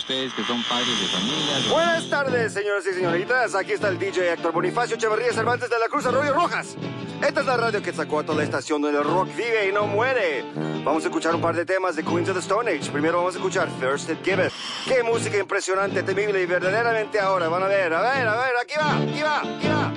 ustedes que son padres de familia. Buenas tardes, señoras y señoritas. Aquí está el DJ Héctor Bonifacio Echeverría Cervantes de la Cruz Arroyo Rojas. Esta es la radio Quetzalcóatl, la estación donde el rock vive y no muere. Vamos a escuchar un par de temas de Queens of the Stone Age. Primero vamos a escuchar First It Giveth. Qué música impresionante, temible y verdaderamente ahora. Van a ver, aquí va.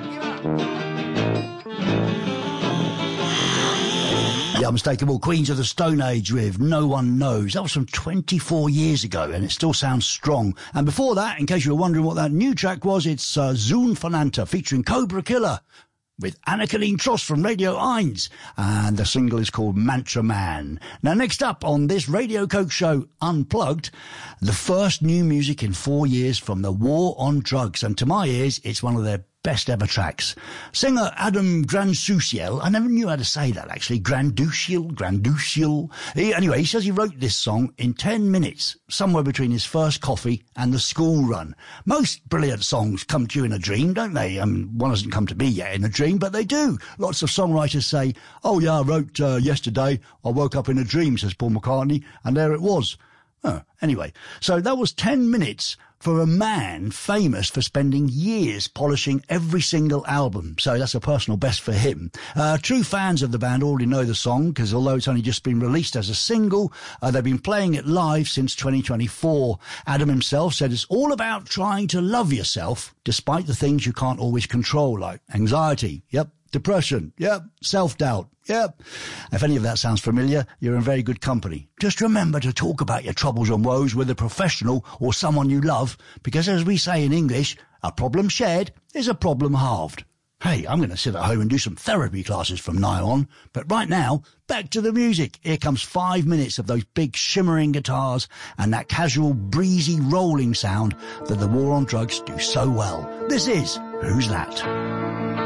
The unmistakable Queens of the Stone Age with No One Knows. That was from 24 years ago, and it still sounds strong. And before that, in case you were wondering what that new track was, it's Zoon Fananta featuring Cobra Killer with Anna-Colleen Trost from Radio 1. And the single is called Mantra Man. Now, next up on this Radio Coke show, Unplugged, the first new music in 4 years from the War on Drugs. And to my ears, it's one of their best ever tracks. Singer Adam Granduciel, I never knew how to say that actually, Granduciel. Anyway, he says he wrote this song in 10 minutes, somewhere between his first coffee and the school run. Most brilliant songs come to you in a dream, don't they? One hasn't come to me yet in a dream, but they do. Lots of songwriters say, oh yeah, I wrote yesterday, I woke up in a dream, says Paul McCartney, and there it was. Anyway, so that was 10 minutes for a man famous for spending years polishing every single album. So that's a personal best for him. True fans of the band already know the song because although it's only just been released as a single, they've been playing it live since 2024. Adam himself said it's all about trying to love yourself despite the things you can't always control, like anxiety. Yep. Depression, yep. Self-doubt, yep. If any of that sounds familiar, you're in very good company. Just remember to talk about your troubles and woes with a professional or someone you love, because as we say in English, a problem shared is a problem halved. Hey, I'm going to sit at home and do some therapy classes from now on. But right now, back to the music. Here comes 5 minutes of those big shimmering guitars and that casual, breezy, rolling sound that the War on Drugs do so well. This is Who's That?